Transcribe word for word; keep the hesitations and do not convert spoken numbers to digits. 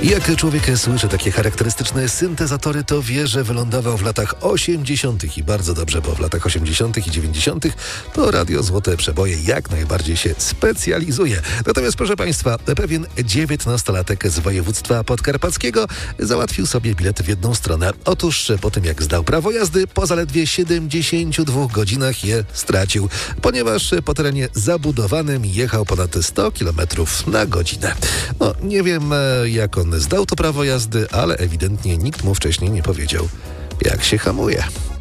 Jak człowiek słyszy takie charakterystyczne syntezatory, to wie, że wylądował w latach osiemdziesiątych i bardzo dobrze, bo w latach osiemdziesiątych i dziewięćdziesiątych to radio Złote Przeboje jak najbardziej się specjalizuje. Natomiast proszę Państwa, pewien dziewiętnastolatek z województwa podkarpackiego załatwił sobie bilet w jedną stronę. Otóż po tym jak zdał prawo jazdy, po zaledwie siedemdziesięciu dwóch godzinach je stracił, ponieważ po terenie zabudowanym jechał ponad sto kilometrów na godzinę. No, nie wiem jak on zdał to prawo jazdy, ale ewidentnie nikt mu wcześniej nie powiedział, jak się hamuje.